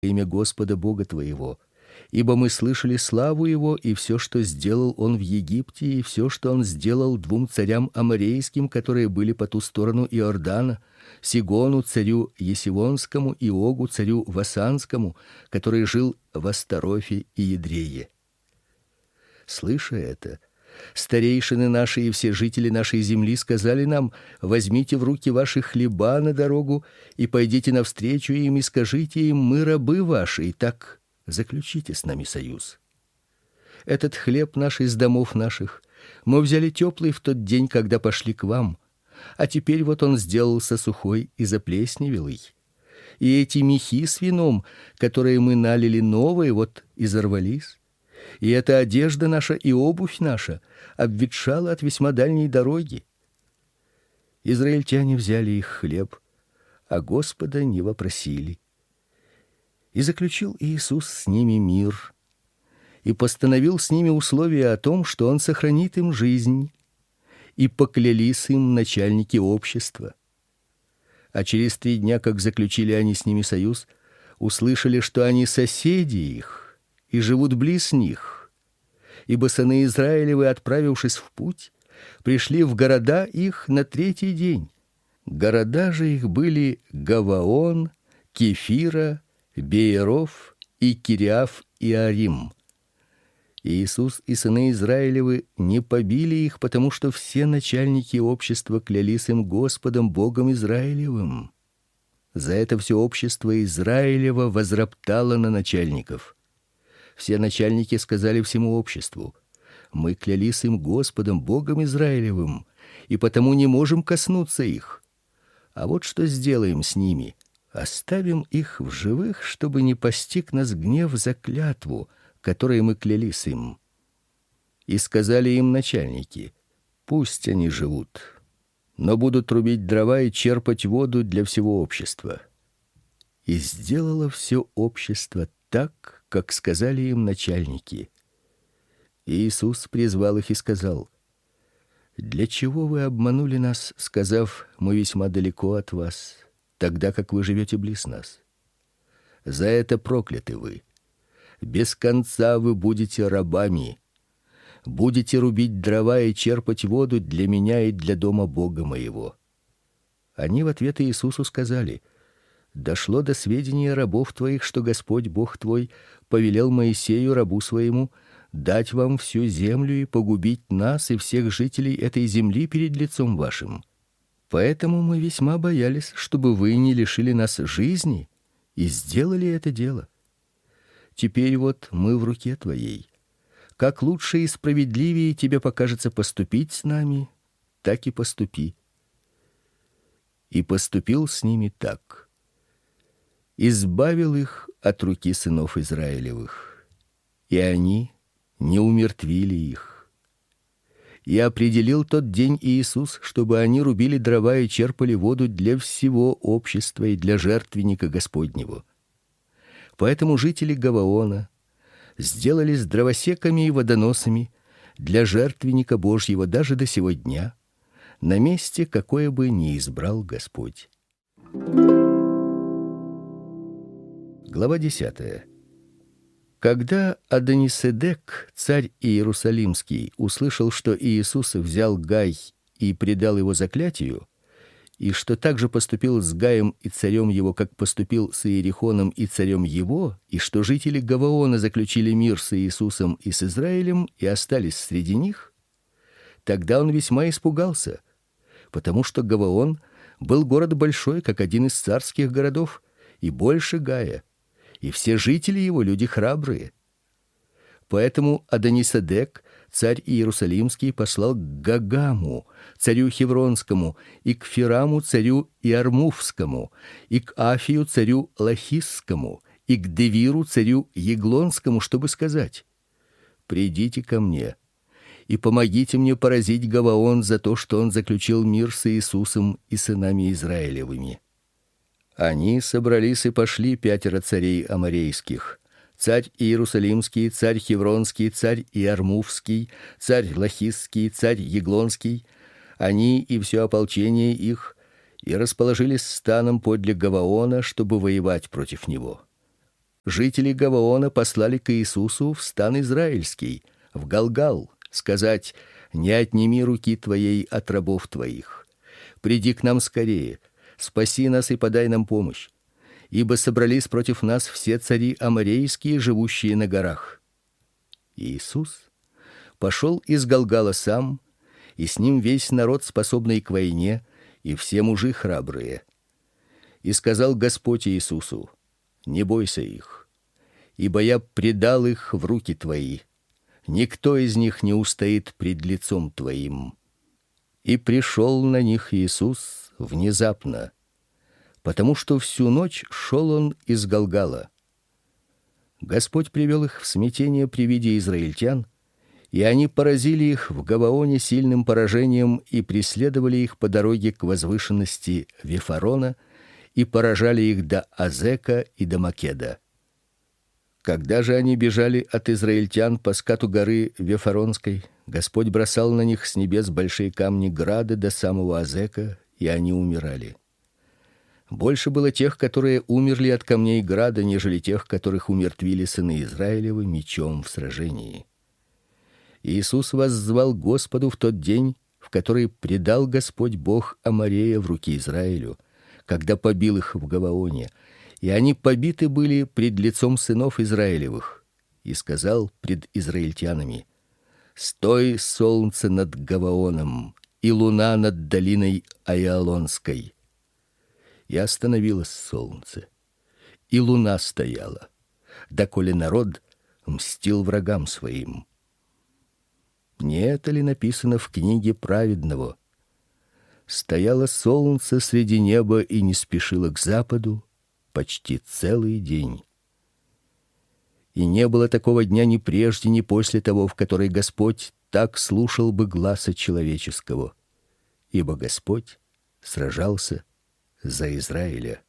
имя Господа Бога твоего, ибо мы слышали славу его и все, что сделал он в Египте, и все, что он сделал двум царям аморейским, которые были по ту сторону Иордана, Сигону царю Есивонскому и Огу царю Васанскому, который жил в Астарофе и Едрее. Слыша это, старейшины наши и все жители нашей земли сказали нам: возьмите в руки ваши хлеба на дорогу и пойдите навстречу им и скажите им: мы рабы ваши, и так заключите с нами союз. Этот хлеб наш из домов наших мы взяли теплый в тот день, когда пошли к вам, а теперь вот он сделался сухой и заплесневелый. И эти мехи с вином, которые мы налили новые, вот изорвались. И эта одежда наша и обувь наша обветшала от весьма дальней дороги. Израильтяне взяли их хлеб, а Господа не вопросили. И заключил Иисус с ними мир, и постановил с ними условия о том, что он сохранит им жизнь, и поклялись им начальники общества. А через 3 дня, как заключили они с ними союз, услышали, что они соседи их и живут близ них. Ибо сыны Израилевы, отправившись в путь, пришли в города их на 3-й день. Города же их были Гаваон, Кефира, Бееров и Кириаф Иарим. Иисус и сыны Израилевы не побили их, потому что все начальники общества клялись им Господом Богом Израилевым. За это все общество Израилева возроптало на начальников. Все начальники сказали всему обществу: мы клялись им Господом Богом Израилевым, и потому не можем коснуться их. А вот что сделаем с ними: оставим их в живых, чтобы не постиг нас гнев за клятву, которой мы клялись им. И сказали им начальники: пусть они живут, но будут рубить дрова и черпать воду для всего общества. И сделало все общество так, как сказали им начальники. Иисус призвал их и сказал: для чего вы обманули нас, сказав: мы весьма далеко от вас, тогда как вы живете близ нас? За это прокляты вы. Без конца вы будете рабами. Будете рубить дрова и черпать воду для меня и для дома Бога моего. Они в ответ Иисусу сказали: дошло до сведения рабов твоих, что Господь Бог твой повелел Моисею, рабу своему, дать вам всю землю и погубить нас и всех жителей этой земли перед лицом вашим. Поэтому мы весьма боялись, чтобы вы не лишили нас жизни, и сделали это дело. Теперь вот мы в руке твоей. Как лучше и справедливее тебе покажется поступить с нами, так и поступи. И поступил с ними так. Избавил их от руки сынов Израилевых, и они не умертвили их. И определил тот день Иисус, чтобы они рубили дрова и черпали воду для всего общества и для жертвенника Господнего. Поэтому жители Гаваона сделались дровосеками и водоносами для жертвенника Божьего даже до сего дня, на месте, какое бы ни избрал Господь. Глава 10. Когда Адониседек, царь Иерусалимский, услышал, что Иисус взял Гай и предал его заклятию, и что также поступил с Гаем и царем его, как поступил с Иерихоном и царем его, и что жители Гаваона заключили мир с Иисусом и с Израилем и остались среди них, тогда он весьма испугался, потому что Гаваон был город большой, как один из царских городов, и больше Гая, и все жители его люди храбрые. Поэтому Адониседек, царь Иерусалимский, послал к Гагаму, царю Хевронскому, и к Фираму, царю Иармувскому, и к Афию, царю Лахисскому, и к Девиру, царю Еглонскому, чтобы сказать: придите ко мне и помогите мне поразить Гаваон за то, что он заключил мир с Иисусом и сынами Израилевыми. Они собрались и пошли 5 царей аморейских: царь Иерусалимский, царь Хевронский, царь Иармувский, царь Лахисский, царь Еглонский, они и все ополчение их, и расположились станом подле Гаваона, чтобы воевать против него. жители Гаваона послали к Иисусу в стан израильский, в Галгал, сказать: не отними руки твоей от рабов твоих. Приди к нам скорее, спаси нас и подай нам помощь, ибо собрались против нас все цари аморейские, живущие на горах. Иисус пошел из Галгала сам, и с ним весь народ, способный к войне, и все мужи храбрые. И сказал Господь Иисусу: не бойся их, ибо я предал их в руки твои. Никто из них не устоит пред лицом твоим. И пришел на них Иисус внезапно, потому что всю ночь шел он из Галгала. Господь привел их в смятение при виде израильтян, и они поразили их в Гаваоне сильным поражением и преследовали их по дороге к возвышенности Вифарона и поражали их до Азека и до Македа. Когда же они бежали от израильтян по скату горы Вифаронской, Господь бросал на них с небес большие камни грады до самого Азека, и они умирали. Больше было тех, которые умерли от камней града, нежели тех, которых умертвили сыны Израилевы мечом в сражении. Иисус воззвал Господу в тот день, в который предал Господь Бог Аморея в руки Израилю, когда побил их в Гаваоне, и они побиты были пред лицом сынов Израилевых, и сказал пред израильтянами: стой, солнце над Гаваоном, и луна над долиной Аиалонской. И остановилось солнце, и луна стояла, доколе народ мстил врагам своим. Не это ли написано в книге праведного? Стояло солнце среди неба и не спешило к западу почти целый день. И не было такого дня ни прежде, ни после того, в который Господь так слушал бы гласа человеческого, ибо Господь сражался за Израиля.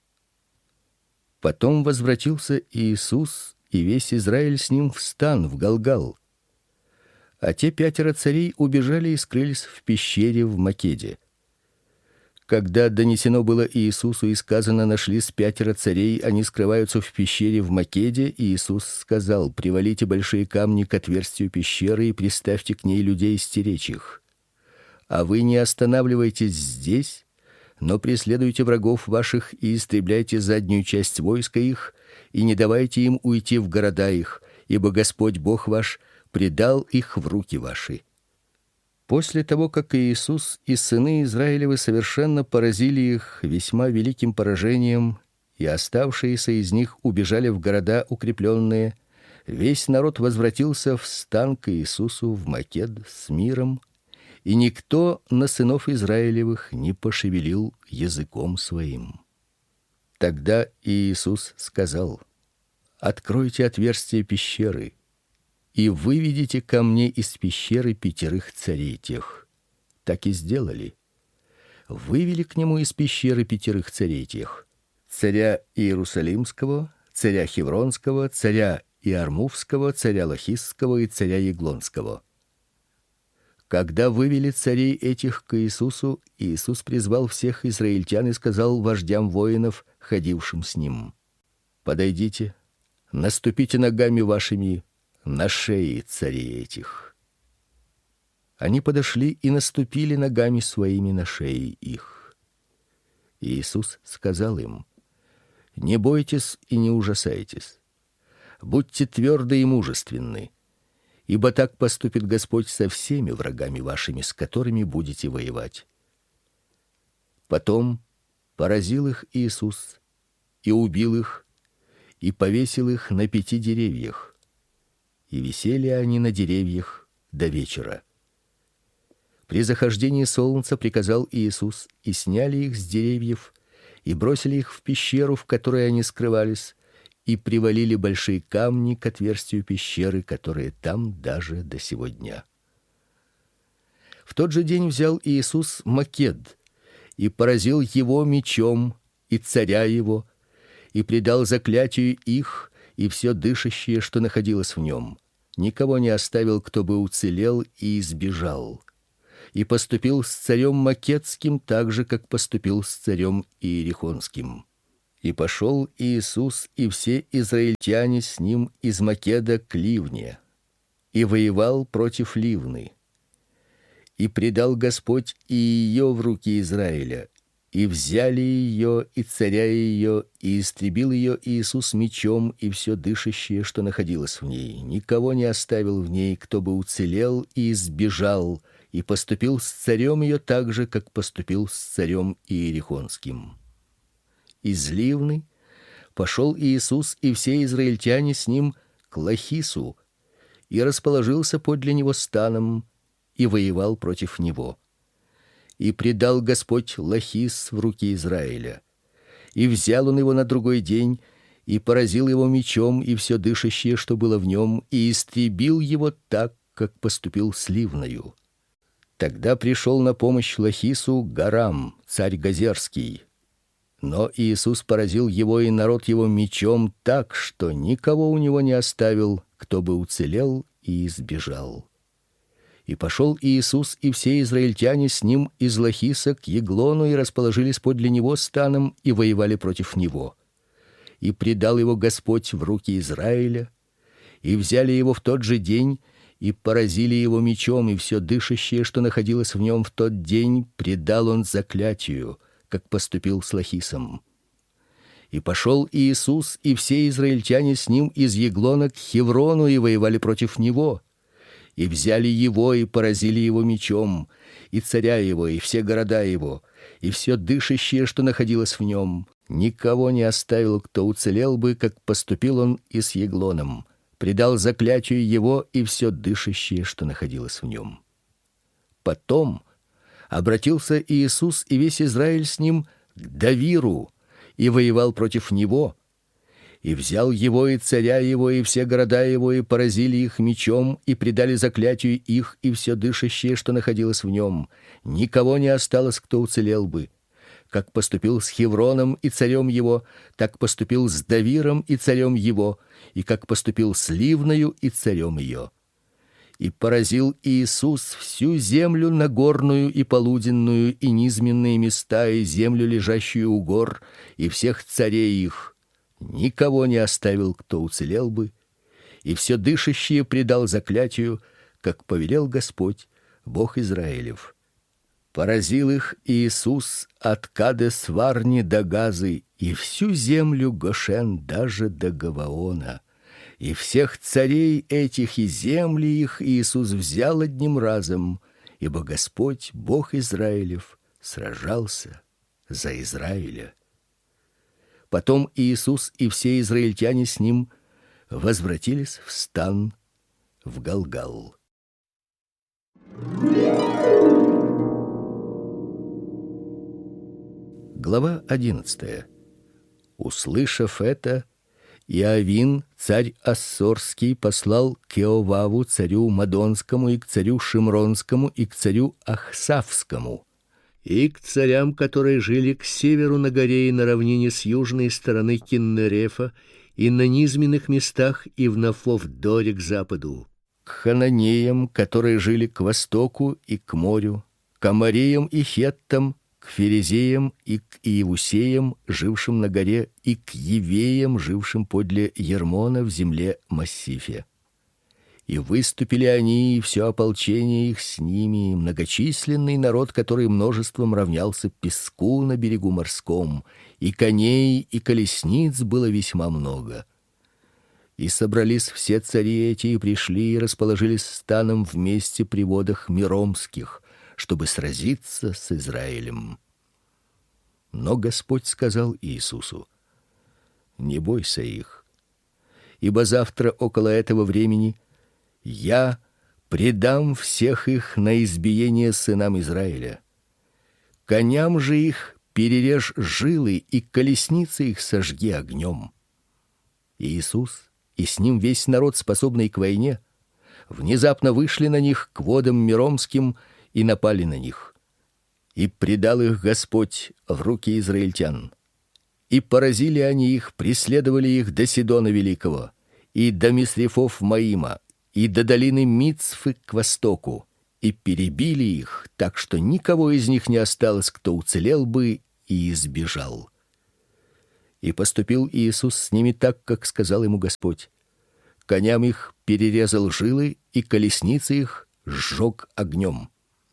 Потом возвратился Иисус и весь Израиль с ним в стан в Галгал. А те 5 царей убежали и скрылись в пещере в Македе. Когда донесено было Иисусу и сказано: нашлись 5 царей, они скрываются в пещере в Македе, Иисус сказал: привалите большие камни к отверстию пещеры и приставьте к ней людей стеречь их. А вы не останавливайтесь здесь, но преследуйте врагов ваших и истребляйте заднюю часть войска их, и не давайте им уйти в города их, ибо Господь Бог ваш предал их в руки ваши. После того, как Иисус и сыны Израилевы совершенно поразили их весьма великим поражением, и оставшиеся из них убежали в города укрепленные, весь народ возвратился в стан к Иисусу в Макед с миром, и никто на сынов Израилевых не пошевелил языком своим. Тогда Иисус сказал: откройте отверстие пещеры и выведите ко мне из пещеры 5 царей тех. Так и сделали. Вывели к нему из пещеры 5 царей тех: царя Иерусалимского, царя Хевронского, царя Иармувского, царя Лахисского и царя Еглонского. Когда вывели царей этих к Иисусу, Иисус призвал всех израильтян и сказал вождям воинов, ходившим с ним: подойдите, наступите ногами вашими на шеи царей этих. Они подошли и наступили ногами своими на шеи их. Иисус сказал им: не бойтесь и не ужасайтесь. Будьте тверды и мужественны, ибо так поступит Господь со всеми врагами вашими, с которыми будете воевать. Потом поразил их Иисус и убил их, и повесил их на 5 деревьях. И висели они на деревьях до вечера. При захождении солнца приказал Иисус, и сняли их с деревьев, и бросили их в пещеру, в которой они скрывались, и привалили большие камни к отверстию пещеры, которые там даже до сего дня. В тот же день взял Иисус Макед и поразил его мечом и царя его, и предал заклятию их и все дышащее, что находилось в нем. Никого не оставил, кто бы уцелел и избежал. И поступил с царем Македским так же, как поступил с царем Иерихонским. И пошел Иисус и все израильтяне с ним из Македа к Ливне, и воевал против Ливны. И предал Господь и ее в руки Израиля, и взяли ее и царя ее, и истребил ее Иисус мечом и все дышащее, что находилось в ней. Никого не оставил в ней, кто бы уцелел и избежал, и поступил с царем ее так же, как поступил с царем Иерихонским. Из Ливны пошел Иисус и все израильтяне с ним к Лахису, и расположился подле него станом, и воевал против него. И предал Господь Лахис в руки Израиля. И взял он его на другой день, и поразил его мечом и все дышащее, что было в нем, и истребил его так, как поступил с Ливною. Тогда пришел на помощь Лахису Гарам, царь Газерский. Но Иисус поразил его и народ его мечом так, что никого у него не оставил, кто бы уцелел и избежал. И пошел Иисус и все израильтяне с ним из Лахиса к Еглону и расположились подле него станом и воевали против него. И предал его Господь в руки Израиля, и взяли его в тот же день и поразили его мечом, и все дышащее, что находилось в нем в тот день, предал он заклятию, как поступил с Лахисом. И пошел Иисус и все израильтяне с ним из Еглона к Хеврону и воевали против него. И взяли его и поразили его мечом, и царя его, и все города его, и все дышащее, что находилось в нем. Никого не оставил, кто уцелел бы, как поступил он и с Еглоном. Предал заклятию его и все дышащее, что находилось в нем. Потом обратился Иисус и весь Израиль с ним к Давиру и воевал против него. И взял его и царя его и все города его и поразили их мечом и предали заклятию их и все дышащее, что находилось в нем. Никого не осталось, кто уцелел бы. Как поступил с Хевроном и царем его, так поступил с Давиром и царем его, и как поступил с Ливною и царем ее. И поразил Иисус всю землю нагорную и полуденную и низменные места и землю, лежащую у гор, и всех царей их. Никого не оставил, кто уцелел бы, и все дышащее предал заклятию, как повелел Господь, Бог Израилев. Поразил их Иисус от Кадес-Варни до Газы и всю землю Гошен даже до Гаваона. И всех царей этих и земли их Иисус взял одним разом, ибо Господь, Бог Израилев, сражался за Израиля. Потом Иисус и все израильтяне с ним возвратились в стан в Галгал. Глава 11. Услышав это, Иовин, царь Ассорский, послал к Иоваву, царю Мадонскому, и к царю Шимронскому, и к царю Ахсавскому, и к царям, которые жили к северу на горе и на равнине с южной стороны Киннерефа, и на низменных местах, и в Нафов-Доре к западу, к хананеям, которые жили к востоку и к морю, к амореям и хеттам, к ферезеям и к иевусеям, жившим на горе, и к евеям, жившим подле Ермона в земле Массифе. И выступили они, и все ополчение их с ними, многочисленный народ, который множеством равнялся песку на берегу морском, и коней, и колесниц было весьма много. И собрались все цари эти, и пришли, и расположились станом вместе при водах Миромских, чтобы сразиться с Израилем. Но Господь сказал Иисусу: не бойся их, ибо завтра около этого времени я предам всех их на избиение сынам Израиля. Коням же их перережь жилы, и колесницы их сожги огнем. Иисус и с ним весь народ, способный к войне, внезапно вышли на них к водам Миромским и напали на них. И предал их Господь в руки израильтян. И поразили они их, преследовали их до Сидона Великого, и до Мисрефов Маима, и до долины Мицфы к востоку, и перебили их, так что никого из них не осталось, кто уцелел бы и избежал. И поступил Иисус с ними так, как сказал ему Господь. Коням их перерезал жилы, и колесницы их сжег огнем.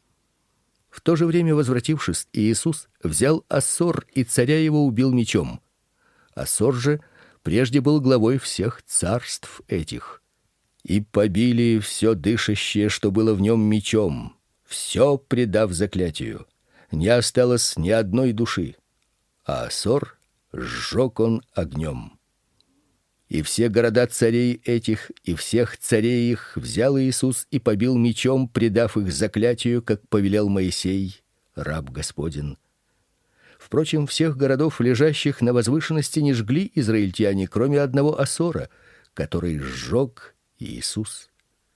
В то же время, возвратившись, Иисус взял Ассор, и царя его убил мечом. Ассор же прежде был главой всех царств этих. И побили все дышащее, что было в нем, мечом, все предав заклятию. Не осталось ни одной души, а Ассор сжег он огнем. И все города царей этих и всех царей их взял Иисус и побил мечом, предав их заклятию, как повелел Моисей, раб Господень. Впрочем, всех городов, лежащих на возвышенности, не жгли израильтяне, кроме одного Ассора, который сжег Иисус.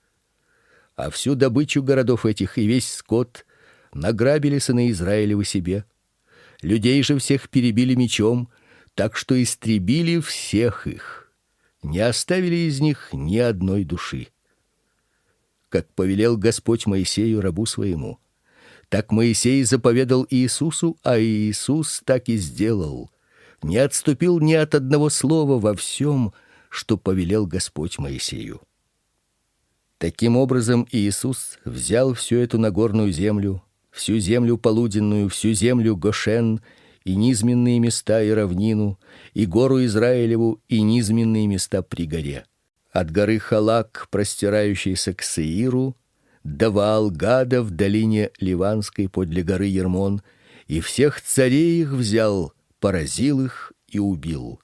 А всю добычу городов этих и весь скот награбили сыны Израилевы себе. Людей же всех перебили мечом, так что истребили всех их. Не оставили из них ни одной души. Как повелел Господь Моисею, рабу своему, так Моисей заповедал Иисусу, а Иисус так и сделал. Не отступил ни от одного слова во всем, что повелел Господь Моисею. Таким образом, Иисус взял всю эту нагорную землю, всю землю полуденную, всю землю Гошен, и низменные места, и равнину, и гору Израилеву, и низменные места при горе. От горы Халак, простирающейся к Сеиру, до Ваал-Гада в долине Ливанской подле горы Ермон, и всех царей их взял, поразил их и убил.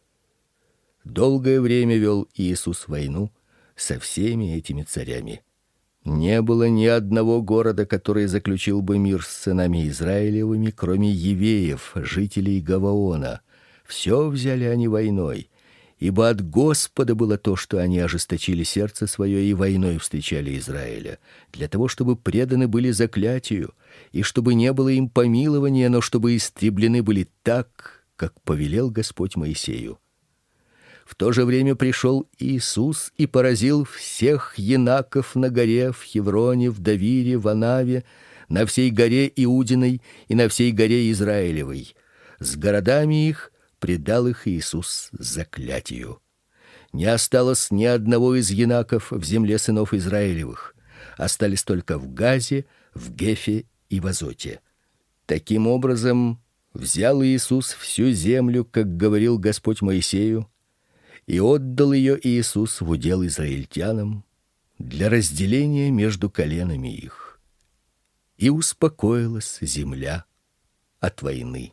Долгое время вел Иисус войну со всеми этими царями. Не было ни одного города, который заключил бы мир с сынами Израилевыми, кроме евеев, жителей Гаваона. Все взяли они войной, ибо от Господа было то, что они ожесточили сердце свое и войной встречали Израиля, для того, чтобы преданы были заклятию, и чтобы не было им помилования, но чтобы истреблены были так, как повелел Господь Моисею. В то же время пришел Иисус и поразил всех енаков на горе, в Хевроне, в Давире, в Анаве, на всей горе Иудиной и на всей горе Израилевой. С городами их предал их Иисус заклятию. Не осталось ни одного из енаков в земле сынов Израилевых. Остались только в Газе, в Гефе и в Азоте. Таким образом, взял Иисус всю землю, как говорил Господь Моисею, и отдал ее Иисус в удел израильтянам для разделения между коленами их. И успокоилась земля от войны.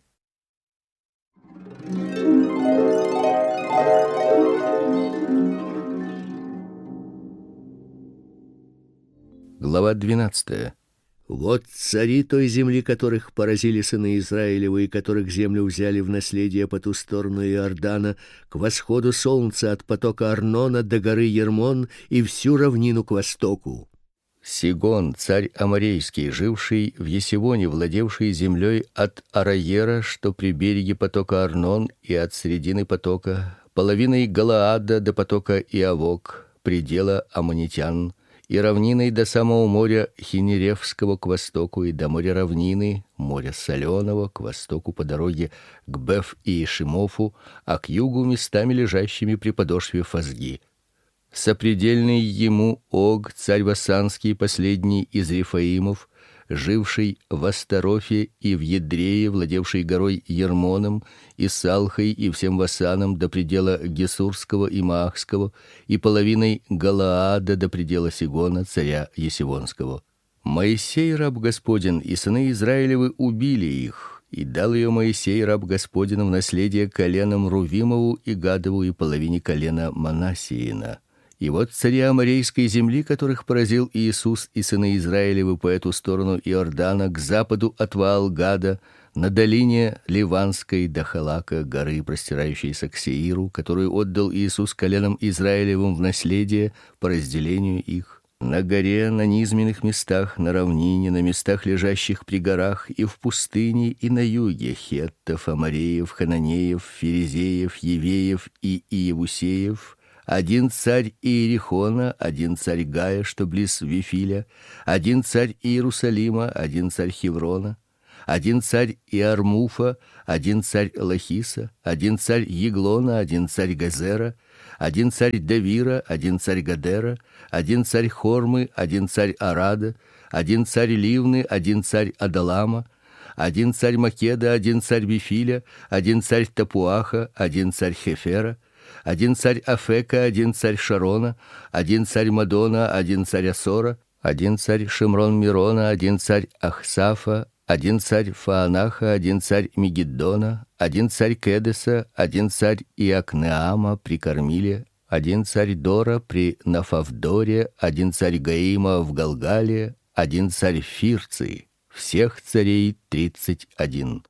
Глава 12. Вот цари той земли, которых поразили сыны Израилевы, и которых землю взяли в наследие по ту сторону Иордана, к восходу солнца от потока Арнона до горы Ермон и всю равнину к востоку. Сигон, царь аморейский, живший в Есивоне, владевший землей от Араера, что при береге потока Арнон, и от средины потока, половиной Галаада до потока Иавок, предела аммонитян, и равниной до самого моря Хинеревского к востоку, и до моря равнины, моря Соленого, к востоку по дороге к Беф-и-Шимофу, а к югу местами лежащими при подошве Фазги. Сопредельный ему Ог, царь Васанский, последний из Рефаимов, живший в Астарофе и в Едрее, владевший горой Ермоном и Салхой и всем Васаном до предела Гесурского и Маахского, и половиной Галаада до предела Сигона, царя Есивонского. Моисей, раб Господень, и сыны Израилевы убили их, и дал ее Моисей, раб Господень, в наследие коленам Рувимову и Гадову и половине колена Манассиина. И вот цари аморейской земли, которых поразил Иисус и сыны Израилевы по эту сторону Иордана, к западу от Ваал-Гада, на долине Ливанской до Халака, горы, простирающейся к Сеиру, которую отдал Иисус коленам Израилевым в наследие по разделению их, на горе, на низменных местах, на равнине, на местах, лежащих при горах, и в пустыне, и на юге, хеттов, амореев, хананеев, ферезеев, евеев и иевусеев, один царь Иерихона, один царь Гая, что близ Вифиля, один царь Иерусалима, один царь Хеврона, один царь Иармуфа, один царь Лахиса, один царь Еглона, один царь Газера, один царь Давира, один царь Гадера, один царь Хормы, один царь Арада, один царь Ливны, один царь Адалама, один царь Македа, один царь Вифиля, один царь Тапуаха, один царь Хефера, один царь Афека, один царь Шарона, один царь Мадона, один царь Асора, один царь Шимрон-Мирона, один царь Ахсафа, один царь Фаанаха, один царь Мегиддона, один царь Кедеса, один царь Иакнеама при Кармиле, один царь Дора при Нафавдоре, один царь Гаима в Галгале, один царь Фирции. Всех царей 31.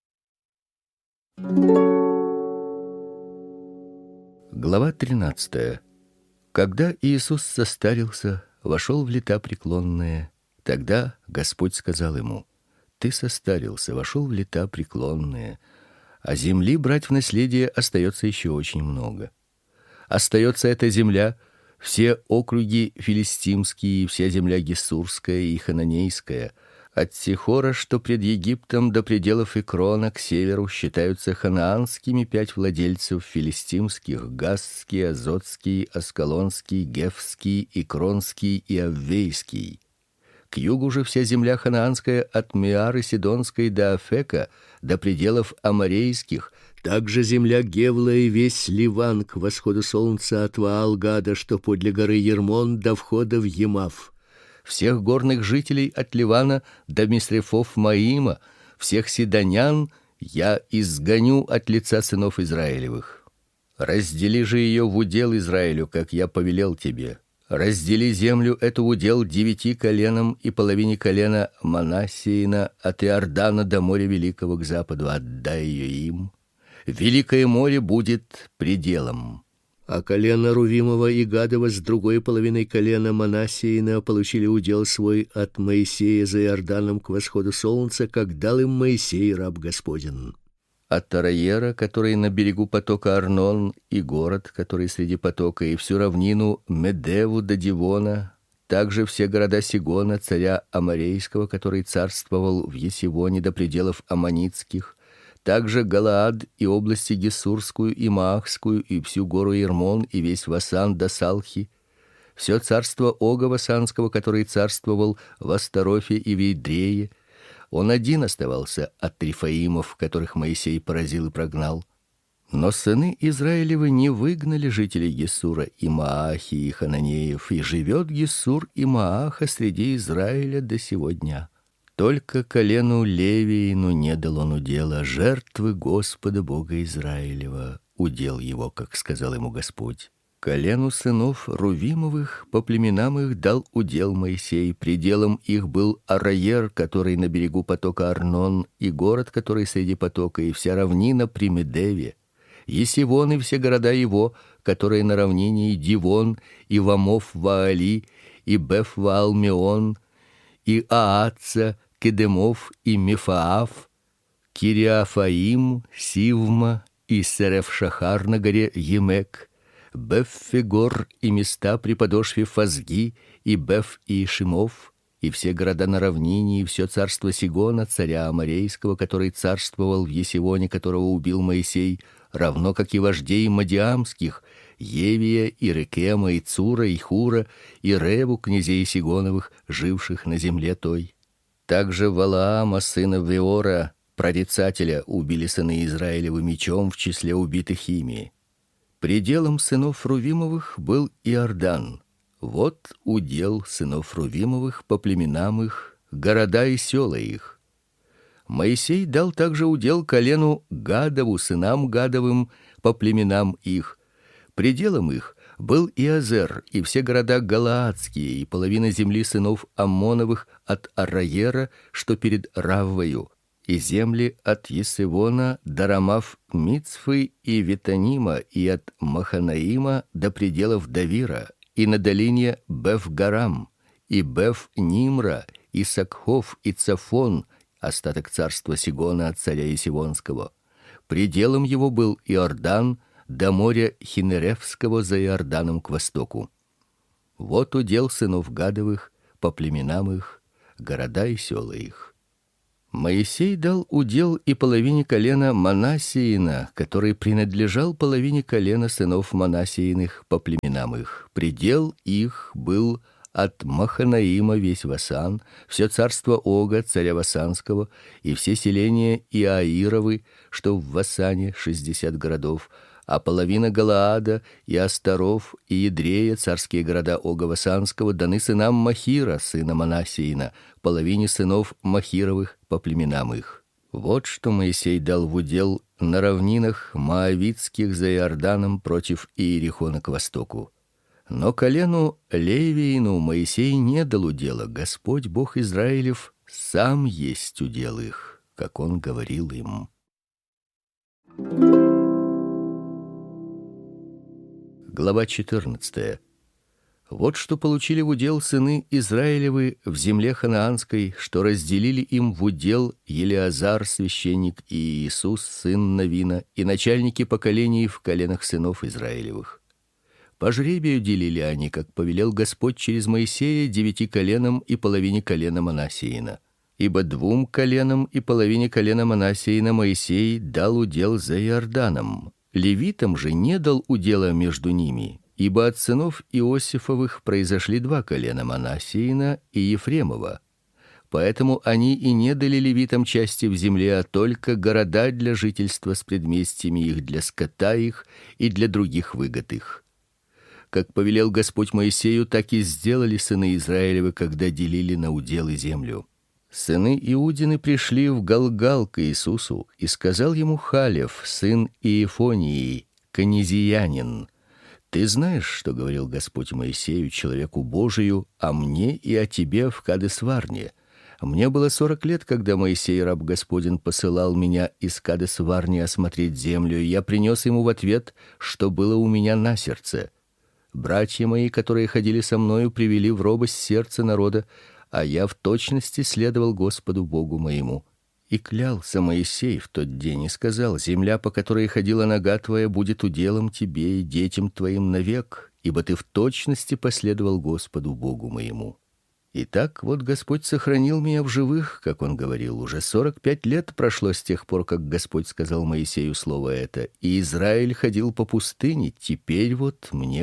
Глава 13. Когда Иисус состарился, вошел в лета преклонные, тогда Господь сказал ему: ты состарился, вошел в лета преклонные, а земли брать в наследие остается еще очень много. Остается эта земля, все округи филистимские, вся земля гессурская и хананейская, от Сихора, что пред Египтом, до пределов Экрона к северу считаются ханаанскими 5 владельцев филистимских: Газский, Азотский, Аскалонский, Гефский, Икронский и Аввейский. К югу же вся земля ханаанская от Миары Сидонской до Афека, до пределов аморейских, также земля Гевла и весь Ливан к восходу солнца от Ваал-Гада, что подле горы Ермон, до входа в Емав. Всех горных жителей от Ливана до Мисрефов Маима, всех сидонян я изгоню от лица сынов Израилевых. Раздели же ее в удел Израилю, как я повелел тебе. Раздели землю эту в удел 9 коленам и половине колена Манассеина от Иордана до моря великого к западу, отдай ее им. Великое море будет пределом. А колено Рувимова и Гадова с другой половиной колена Манассеина получили удел свой от Моисея за Иорданом к восходу солнца, как дал им Моисей, раб Господень. От Араера, который на берегу потока Арнон, и город, который среди потока, и всю равнину Медеву до Дивона, также все города Сигона, царя Аморейского, который царствовал в Есивоне, до пределов Аммонитских, также Галаад и области Гессурскую и Маахскую, и всю гору Ермон, и весь Васан до Салхи, все царство Ога Васанского, который царствовал в Астарофе и в Идрее. Он один оставался от Рифаимов, которых Моисей поразил и прогнал. Но сыны Израилевы не выгнали жителей Гессура и Маахи и Хананеев, и живет Гессур и Мааха среди Израиля до сего дня. Только колену Левиину не дал он удела, жертвы Господа Бога Израилева, удел его, как сказал ему Господь. Колену сынов Рувимовых по племенам их дал удел Моисей, пределом их был Араер, который на берегу потока Арнон, и город, который среди потока, и вся равнина при Медеве, Есивон и все города его, которые на равнине, и Дивон, и Вамов Ваали, и Беф-Ваалмеон, и Ааца, Кедемов и Мефаав, Кириафаим, Сивма и Сереф-Шахар на горе Емек, Беф-Фегор и места при подошве Фазги, и Беф и Шимов, и все города на равнине, и все царство Сигона, царя Аморейского, который царствовал в Есивоне, которого убил Моисей, равно как и вождей мадиамских, Евия и Рекема и Цура и Хура и Реву, князей Сигоновых, живших на земле той. Также Валаама, сына Веора, прорицателя, убили сыны Израилевы мечом в числе убитых ими. Пределом сынов Рувимовых был Иордан. Вот удел сынов Рувимовых по племенам их, города и села их. Моисей дал также удел колену Гадову, сынам Гадовым, по племенам их. Пределом их был Иазер и все города галаадские, и половина земли сынов Аммоновых от Араера, что перед Раввою, и земли от Есивона до Рамав Мицфы и Ветанима, и от Маханаима до пределов Давира, и на долине Беф-Гарам, и Беф-Нимра, и Сакхов, и Цафон, остаток царства Сигона от царя Есивонского. Пределом его был Иордан до моря Хинеревского за Иорданом к востоку. Вот удел сынов Гадовых по племенам их, города и села их. Моисей дал удел и половине колена Манассиина, который принадлежал половине колена сынов Манассииных по племенам их. Предел их был от Маханаима весь Васан, все царство Ога, царя Васанского, и все селения Иаировы, что в Васане 60 городов, а половина Галаада и Астаров и Едрея, царские города Ога Васанского, даны сынам Махира, сына Манассиина, половине сынов Махировых по племенам их. Вот что Моисей дал в удел на равнинах моавитских за Иорданом против Иерихона к востоку. Но колену Левиину Моисей не дал удела. Господь Бог Израилев сам есть удел их, как он говорил им. Глава 14. Вот что получили в удел сыны Израилевы в земле ханаанской, что разделили им в удел Елеазар священник и Иисус сын Навина и начальники поколений в коленах сынов Израилевых. По жребию делили они, как повелел Господь через Моисея, 9 коленам и половине колена Манассиина. Ибо 2 коленам и половине колена Манассиина Моисей дал удел за Иорданом. Левитам же не дал удела между ними, ибо от сынов Иосифовых произошли 2 колена Манассиина и Ефремова. Поэтому они и не дали левитам части в земле, а только города для жительства с предместьями их, для скота их и для других выгод их. Как повелел Господь Моисею, так и сделали сыны Израилевы, когда делили на уделы землю. Сыны Иудины пришли в Галгал к Иисусу, и сказал ему Халев, сын Иефонии, канизиянин: «Ты знаешь, что говорил Господь Моисею, человеку Божию, о мне и о тебе в Кадес-Варне. Мне было 40 лет, когда Моисей, раб Господень, посылал меня из Кадес-Варни осмотреть землю, и я принес ему в ответ, что было у меня на сердце. Братья мои, которые ходили со мною, привели в робость сердце народа, а я в точности следовал Господу Богу моему. И клялся Моисей в тот день и сказал: земля, по которой ходила нога твоя, будет уделом тебе и детям твоим навек, ибо ты в точности последовал Господу Богу моему. Итак, вот Господь сохранил меня в живых, как он говорил. Уже 45 лет прошло с тех пор, как Господь сказал Моисею слово это, и Израиль ходил по пустыне. Теперь вот мне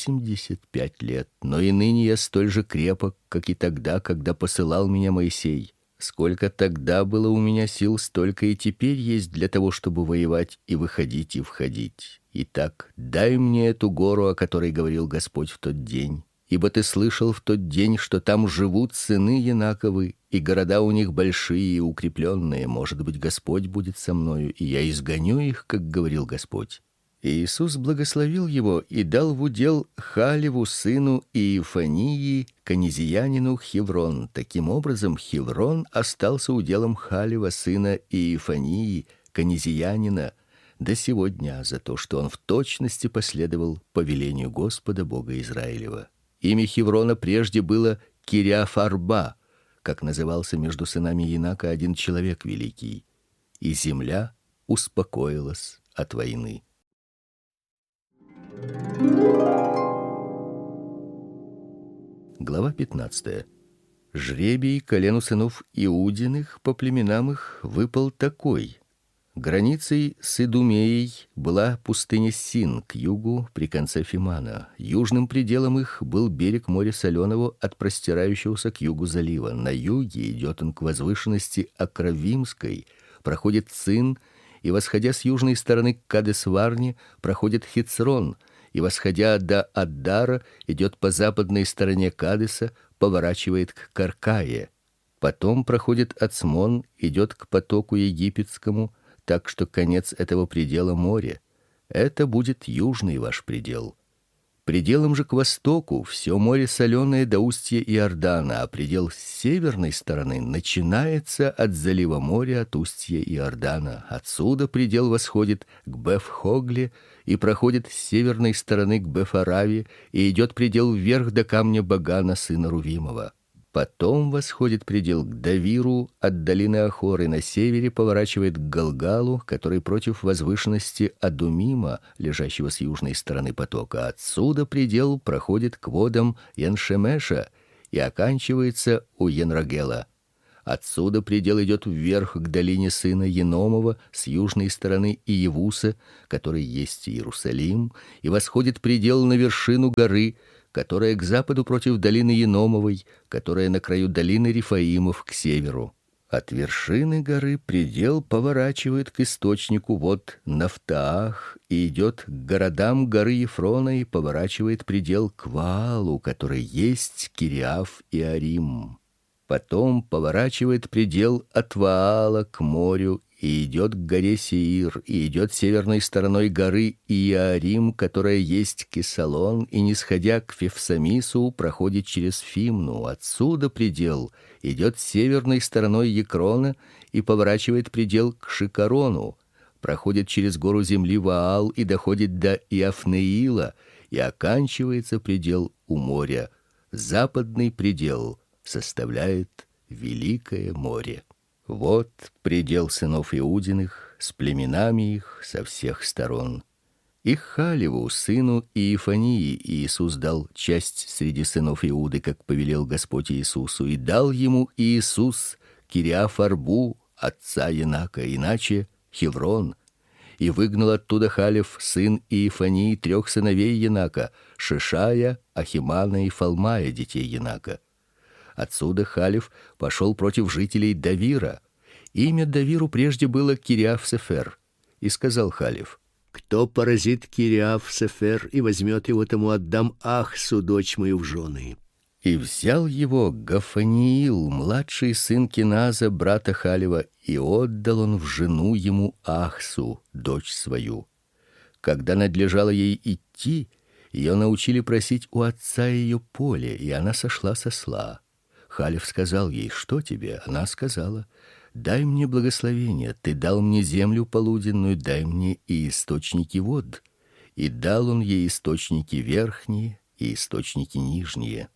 85 лет, но и ныне я столь же крепок, как и тогда, когда посылал меня Моисей. Сколько тогда было у меня сил, столько и теперь есть для того, чтобы воевать и выходить и входить. Итак, дай мне эту гору, о которой говорил Господь в тот день. Ибо ты слышал в тот день, что там живут сыны Янаковы, и города у них большие и укрепленные. Может быть, Господь будет со мною, и я изгоню их, как говорил Господь». И Иисус благословил его и дал в удел Халеву сыну Иефонии, канизиянину, Хеврон. Таким образом, Хеврон остался уделом Халева сына Иефонии, канизиянина, до сего дня, за то, что он в точности последовал повелению Господа Бога Израилева. Имя Хеврона прежде было Кириаф-Арба, как назывался между сынами Янака один человек великий. И земля успокоилась от войны. Глава 15. Жребий колену сынов Иудиных по племенам их выпал такой: границей с Идумеей была пустыня Син к югу при конце Фимана. Южным пределом их был берег моря Соленого от простирающегося к югу залива. На юге идет он к возвышенности Акравимской, проходит Цин, и, восходя с южной стороны к Кадес-Варне, проходит Хицрон, и, восходя до Аддара, идет по западной стороне Кадеса, поворачивает к Каркае. Потом проходит Ацмон, идет к потоку египетскому, так что конец этого предела море. Это будет южный ваш предел. Пределом же к востоку все море Соленое до устья Иордана, а предел с северной стороны начинается от залива моря от устья Иордана. Отсюда предел восходит к Беф-Хогле и проходит с северной стороны к Беф-Араве и идет предел вверх до камня Багана сына Рувимова. Потом восходит предел к Давиру, от долины Ахоры на севере поворачивает к Галгалу, который против возвышенности Адумима, лежащего с южной стороны потока. Отсюда предел проходит к водам Яншемеша и оканчивается у Енрогела. Отсюда предел идет вверх к долине сына Еномова с южной стороны Иевуса, который есть Иерусалим, и восходит предел на вершину горы, которая к западу против долины Еномовой, которая на краю долины Рифаимов к северу. От вершины горы предел поворачивает к источнику вод Нафтаах и идет к городам горы Ефрона и поворачивает предел к Ваалу, который есть Кириаф и Арим. Потом поворачивает предел от Ваала к морю и идет к горе Сеир, и идет северной стороной горы Иарим, которая есть Кесалон, и нисходя к Февсамису проходит через Фимну. Отсюда предел идет северной стороной Екрона и поворачивает предел к Шикарону, проходит через гору земли Ваал и доходит до Иафнеила, и оканчивается предел у моря. Западный предел составляет Великое море. Вот предел сынов Иудиных с племенами их со всех сторон. И Халеву, сыну Иефании, Иисус дал часть среди сынов Иуды, как повелел Господь Иисусу, и дал ему Иисус Кириаф-Арбу, отца Енака, иначе Хеврон. И выгнал оттуда Халев, сын Иефании, 3 сыновей Енака: Шишая, Ахимана и Фалмая, детей Енака. Отсюда Халев пошел против жителей Давира. Имя Давиру прежде было Кириаф-Сефер. И сказал Халев: кто поразит Кириаф-Сефер и возьмет его, тому отдам Ахсу, дочь мою, в жены. И взял его Гафаниил, младший сын Киназа, брата Халева, и отдал он в жену ему Ахсу, дочь свою. Когда надлежало ей идти, ее научили просить у отца ее поле, и она сошла с осла. Халев сказал ей: что тебе? Она сказала: дай мне благословение, ты дал мне землю полуденную, дай мне и источники вод. И дал он ей источники верхние и источники нижние.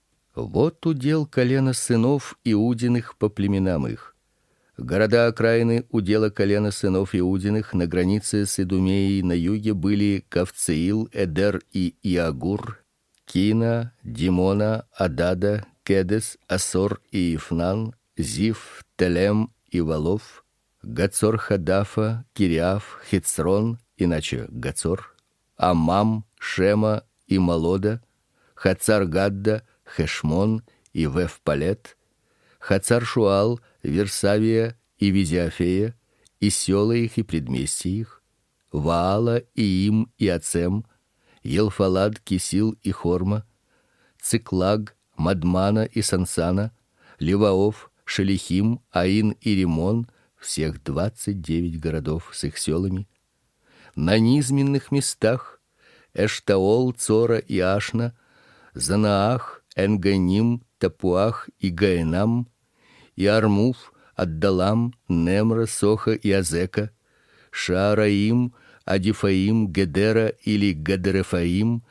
Вот удел колена сынов Иудиных по племенам их. Города окраины удела колена сынов Иудиных на границе с Идумеей на юге были Кавцеил, Эдер и Иагур, Кина, Димона, Адада, Кедес, Асор и Ифнан, Зив, Телем и Валов, Гацор-Хадафа, Кириаф, Хицрон, иначе Гацор, Амам, Шема и Малода, Хацар-Гадда, Хешмон и Вефпалет, Хацар-Шуал, Версавия и Визиафея, и села их и предместья их, Ваала, Иим и Ацем, Елфалад, Кисил и Хорма, Циклаг, Мадмана и Сансана, Леваов, Шелихим, Аин и Римон, всех 29 городов с их селами. На низменных местах Эштаол, Цора и Ашна, Занаах, Энганим, Тапуах и Гаенам, и Армуф, Аддалам, Немра, Соха и Азека, Шаараим, Адифаим, Гедера или Гадерефаим,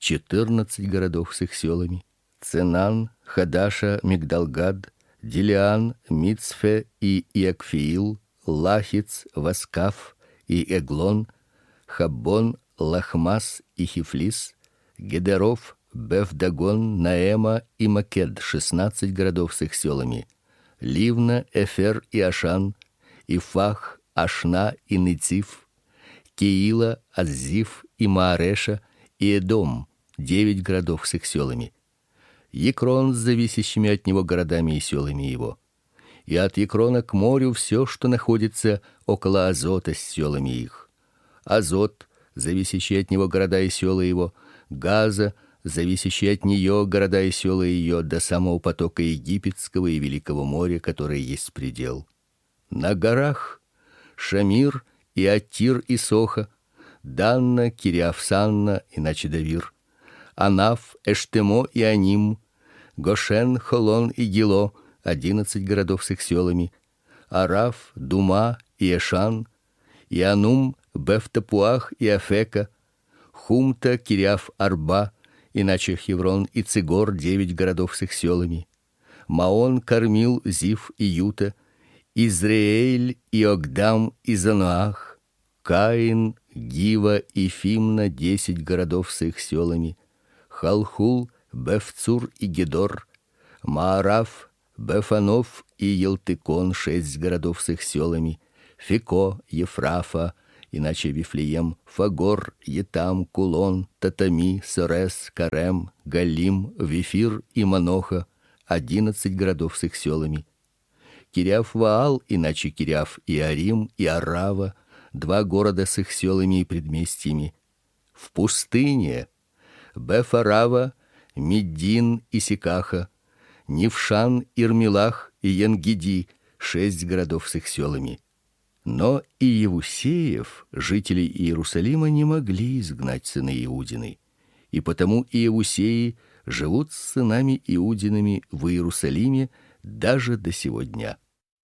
14 городов с их селами. Ценан, Хадаша, Мигдалгад, Дилиан, Мицфе и Иакфиил, Лахиц, Васкаф и Эглон, Хаббон, Лахмас и Хифлис, Гедеров, Бефдагон, Наэма и Макед, 16 городов с их селами. Ливна, Эфер и Ашан, Ифах, Ашна и Нициф, Киила, Аззиф и Маареша и Эдом, 9 городов с их селами. Екрон с зависящими от него городами и селами его. И от Екрона к морю все, что находится около Азота с селами их. Азот, зависящий от него города и села его, Газа, зависящие от нее города и села ее, до самого потока Египетского и Великого моря, которое есть предел. На горах Шамир и Атир и Соха, Данна, Кириаф-Санна, иначе Давир, Анаф, Эштемо и Аним, Гошен, Холон и Гило, 11 городов с их селами, Араф, Дума и Эшан, и Анум, Бефтапуах и Афека, Хумта, Кириаф-Арба, иначе Хеврон и Цигор, 9 городов с их селами, Маон, Кармил, Зив и Юта, Израиль и Огдам и Заноах, Каин, Гива и Фимна, 10 городов с их селами, Халхул, Бефцур и Гедор, Маараф, Бефанов и Елтыкон 6 городов с их селами, Феко, Ефрафа, иначе Вифлеем, Фагор, Етам, Кулон, Татами, Сорес, Карем, Галим, Вифир и Маноха, 11 городов с их селами. Кириаф-Ваал, иначе Кириаф-Иарим и Арава, 2 города с их селами и предместьями. В пустыне Бефарава, Меддин и Сикаха, Нившан, Ирмилах и Енгиди, 6 городов с их селами. Но и Иевусеев, жителей Иерусалима, не могли изгнать сыны Иудины, и потому иевусеи живут с сынами Иудиными в Иерусалиме даже до сего дня.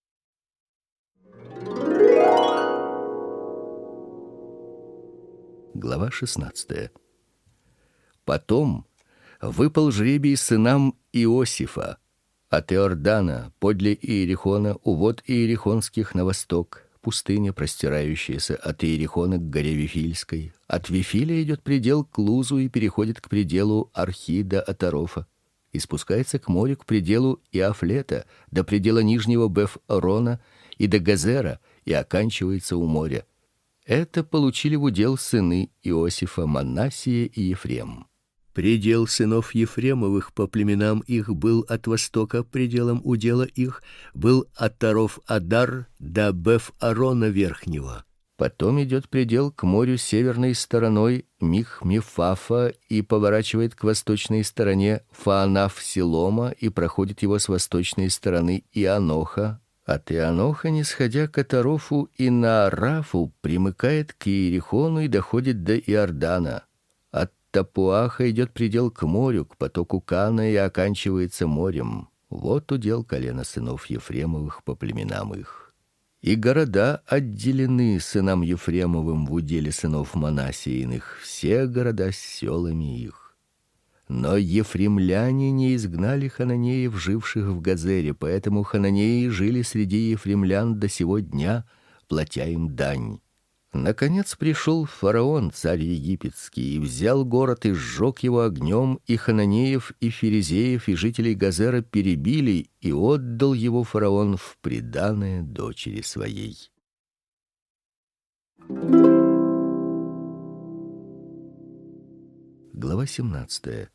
Глава 16. Потом выпал жребий сынам Иосифа от Иордана, подле Иерихона, у вод Иерихонских на восток, пустыня, простирающаяся от Иерихона к горе Вифильской. От Вифиля идет предел к Лузу и переходит к пределу Архи до Атарофа, и спускается к морю к пределу Иафлета, до предела нижнего Беф-Орона и до Газера, и оканчивается у моря. Это получили в удел сыны Иосифа, Манассия и Ефрем. Предел сынов Ефремовых по племенам их был от востока, пределом удела их был от Таров-Адар до Беф-Арона верхнего. Потом идет предел к морю северной стороной Мих-Мефафа и поворачивает к восточной стороне Фаанаф-Силома и проходит его с восточной стороны Ианоха. От Ианоха, нисходя к Атарофу и Наарафу, примыкает к Иерихону и доходит до Иордана. От Тапуаха идет предел к морю, к потоку Кана, и оканчивается морем. Вот удел колена сынов Ефремовых по племенам их. И города отделены сынам Ефремовым в уделе сынов Манассииных, все города с селами их. Но ефремляне не изгнали хананеев, живших в Газере, поэтому хананеи жили среди ефремлян до сего дня, платя им дань. Наконец пришел фараон, царь египетский, и взял город и сжег его огнем, и хананеев, и ферезеев, и жителей Газера перебили, и отдал его фараон в приданое дочери своей. Глава 17.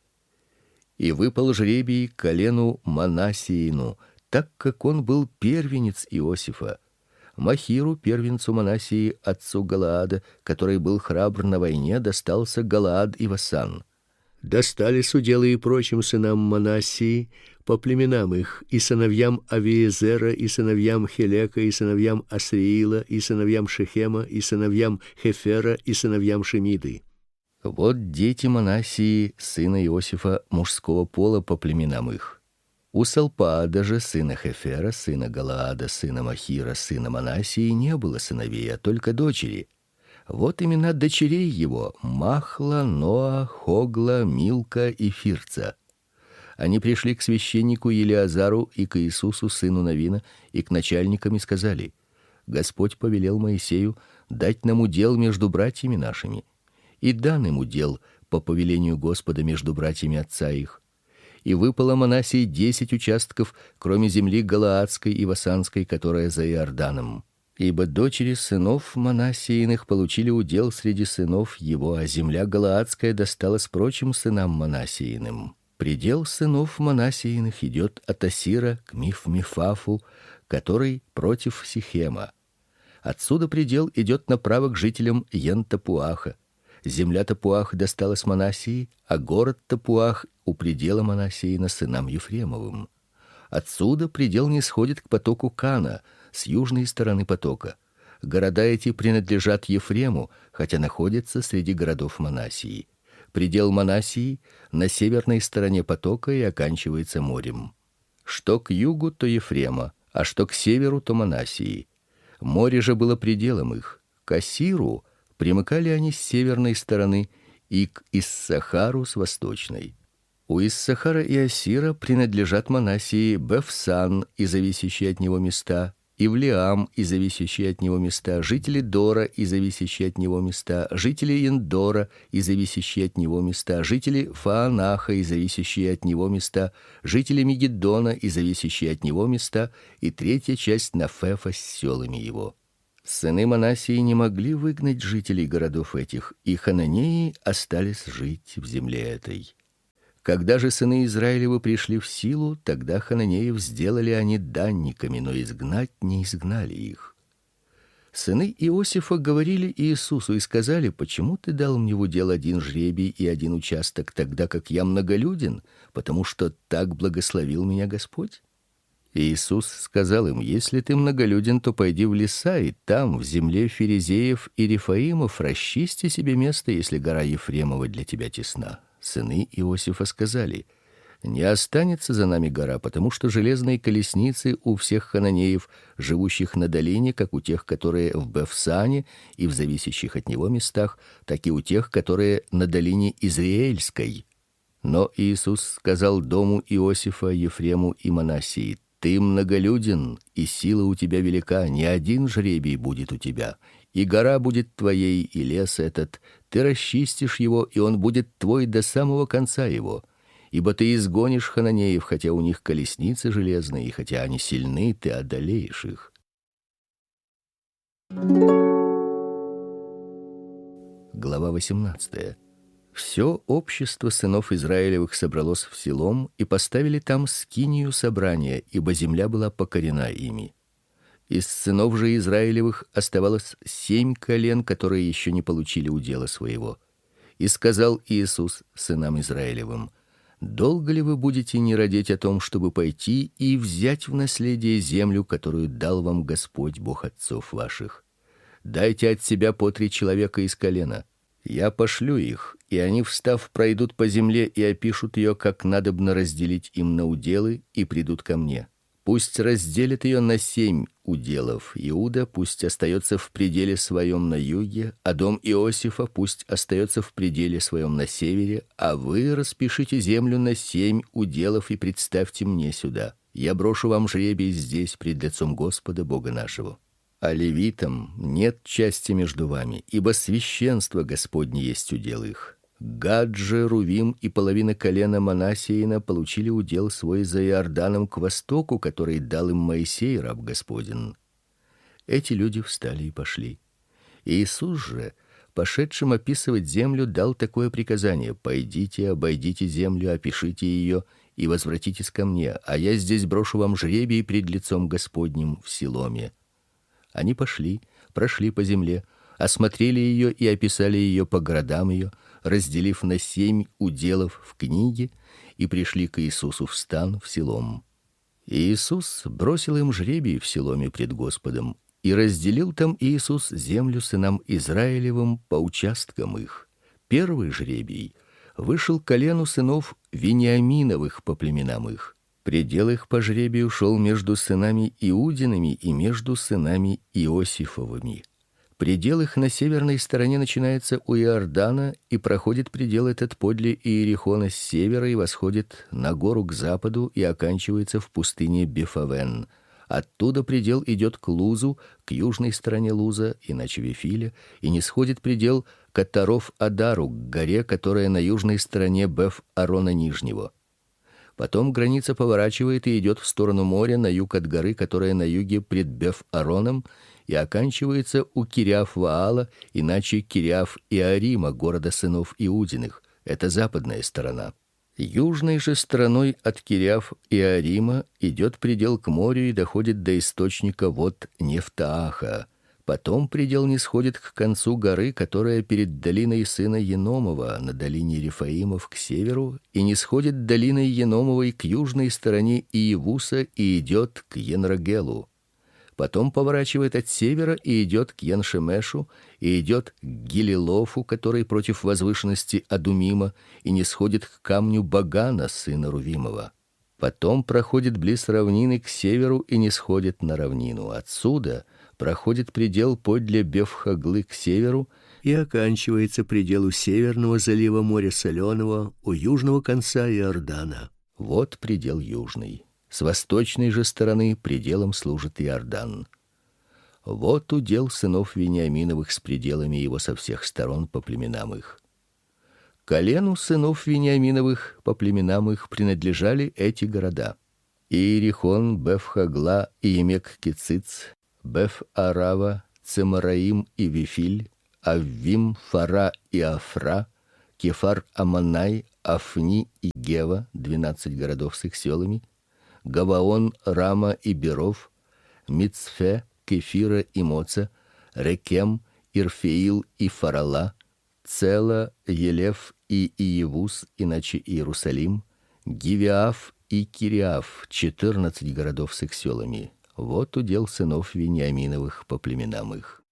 И выпал жребий колену Манассиину, так как он был первенец Иосифа. Махиру, первенцу Манассии, отцу Галаада, который был храбр на войне, достался Галаад и Васан. Достались уделы и прочим сынам Манассии по племенам их, и сыновьям Авиезера, и сыновьям Хелека, и сыновьям Асриила, и сыновьям Шехема, и сыновьям Хефера, и сыновьям Шемиды. Вот дети Манассии, сына Иосифа, мужского пола по племенам их. У Салпаада же, сына Хефера, сына Галаада, сына Махира, сына Манассии, не было сыновей, а только дочери. Вот имена дочерей его: Махла, Ноа, Хогла, Милка и Фирца. Они пришли к священнику Елиазару и к Иисусу, сыну Навина, и к начальникам и сказали: Господь повелел Моисею дать нам удел между братьями нашими. И дан им удел по повелению Господа между братьями отца их. И выпало Манассии 10 участков, кроме земли Галаадской и Васанской, которая за Иорданом. Ибо дочери сынов Манассииных получили удел среди сынов его, а земля Галаадская досталась прочим сынам Манассииным. Предел сынов Манассииных идет от Асира к Миф-Мефафу, который против Сихема. Отсюда предел идет направо к жителям Ен-Тапуаха. Земля Тапуах досталась Манассии, а город Тапуах у предела Манассиина сынам Ефремовым. Отсюда предел нисходит к потоку Кана с южной стороны потока. Города эти принадлежат Ефрему, хотя находятся среди городов Манассии. Предел Манассии на северной стороне потока и оканчивается морем. Что к югу, то Ефрема, а что к северу, то Манассии. Море же было пределом их. К Асиру примыкали они с северной стороны и к Иссахару с восточной. У Иссахара и Асира принадлежат Манассии Бефсан и зависящие от него места, Ивлеам и зависящие от него места, жители Дора и зависящие от него места, жители Индора и зависящие от него места, жители Фаанаха и зависящие от него места, жители Мегиддона и зависящие от него места, и третья часть Нафефа с селами его. Сыны Манассии не могли выгнать жителей городов этих, и хананеи остались жить в земле этой. Когда же сыны Израилевы пришли в силу, тогда хананеев сделали они данниками, но изгнать не изгнали их. Сыны Иосифа говорили Иисусу и сказали: «Почему ты дал мне в удел один жребий и один участок, тогда как я многолюден, потому что так благословил меня Господь?» Иисус сказал им: «Если ты многолюден, то пойди в леса, и там, в земле Ферезеев и Рефаимов, расчисти себе место, если гора Ефремова для тебя тесна». Сыны Иосифа сказали: «Не останется за нами гора, потому что железные колесницы у всех хананеев, живущих на долине, как у тех, которые в Бефсане и в зависящих от него местах, так и у тех, которые на долине Израильской». Но Иисус сказал дому Иосифа, Ефрему и Манассии: «Ты многолюден, и сила у тебя велика, не один жребий будет у тебя, и гора будет твоей, и лес этот, ты расчистишь его, и он будет твой до самого конца его. Ибо ты изгонишь хананеев, хотя у них колесницы железные, и хотя они сильны, ты одолеешь их». Глава 18. Все общество сынов Израилевых собралось в Силом и поставили там скинию собрания, ибо земля была покорена ими. Из сынов же Израилевых оставалось 7 колен, которые еще не получили удела своего. И сказал Иисус сынам Израилевым: «Долго ли вы будете не радеть о том, чтобы пойти и взять в наследие землю, которую дал вам Господь Бог отцов ваших? Дайте от себя по 3 человека из колена. Я пошлю их, и они, встав, пройдут по земле и опишут ее, как надобно разделить им на уделы, и придут ко мне. Пусть разделят ее на 7 уделов. Иуда пусть остается в пределе своем на юге, а дом Иосифа пусть остается в пределе своем на севере, а вы распишите землю на 7 уделов и представьте мне сюда. Я брошу вам жребий здесь пред лицом Господа Бога нашего. А левитам нет части между вами, ибо священство Господне есть удел их. Гад же, Рувим и половина колена Манассиина получили удел свой за Иорданом к востоку, который дал им Моисей, раб Господень». Эти люди встали и пошли. Иисус же, пошедшим описывать землю, дал такое приказание: «Пойдите, обойдите землю, опишите ее и возвратитесь ко мне, а я здесь брошу вам жребий пред лицом Господним в Силоме». Они пошли, прошли по земле, осмотрели ее и описали ее по городам ее, разделив на 7 уделов в книге, и пришли к Иисусу в стан в Силом. И Иисус бросил им жребий в Силоме пред Господом, и разделил там Иисус землю сынам Израилевым по участкам их. Первый жребий вышел колену сынов Вениаминовых по племенам их. Предел их по жребию шел между сынами Иудиными и между сынами Иосифовыми. Предел их на северной стороне начинается у Иордана, и проходит предел этот подле Иерихона с севера и восходит на гору к западу и оканчивается в пустыне Бефавен. Оттуда предел идет к Лузу, к южной стороне Луза, иначе Вифиля, и нисходит предел к Атаров-Адару, к горе, которая на южной стороне Беф-Арона Нижнего. Потом граница поворачивает и идет в сторону моря на юг от горы, которая на юге пред Беф-Ароном, и оканчивается у Кириаф-Ваала, иначе Кириаф-Иарима, города сынов Иудиных. Это западная сторона. Южной же стороной от Кириаф-Иарима идет предел к морю и доходит до источника вод Нефтааха. Потом предел нисходит к концу горы, которая перед долиной сына Еномова, на долине Рефаимов к северу, и нисходит долиной Еномовой к южной стороне Иевуса и идет к Енрогелу. Потом поворачивает от севера и идет к Яншемешу, и идет к Гилелофу, который против возвышенности Адумима, и нисходит к камню Багана, сына Рувимова. Потом проходит близ равнины к северу и нисходит на равнину. Отсюда проходит предел подле Бефхаглы к северу и оканчивается предел у северного залива моря Соленого, у южного конца Иордана. Вот предел южный. С восточной же стороны пределом служит Иордан. Вот удел сынов Вениаминовых с пределами его со всех сторон по племенам их. Колену сынов Вениаминовых по племенам их принадлежали эти города: Иерихон, Бефхагла и Емек-Кициц, Беф-Арава, Цемараим и Вифиль, Аввим, Фара и Афра, Кефар-Аманай, Афни и Гева, 12 городов с их селами, Гаваон, Рама и Беров, Мицфе, Кефира и Моца, Рекем, Ирфеил и Фарала, Цела, Елев и Иевус, иначе Иерусалим, Гивеав и Кириав, 14 городов с их селами. Вот удел сынов Вениаминовых по племенам их.